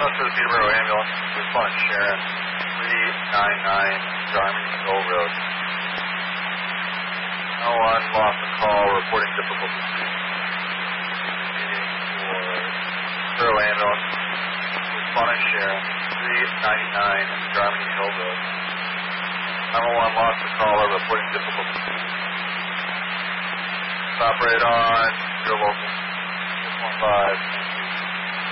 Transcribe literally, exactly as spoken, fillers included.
to the Peterborough ambulance. Responding Sharon, three nine nine Garmin Hill Road. No one lost a call reporting difficulty waiting for Peterborough ambulance. Responding Sharon, three ninety-nine Garmin Hill Road. nine one one lost a caller reporting difficulty. Operate on your local six one five.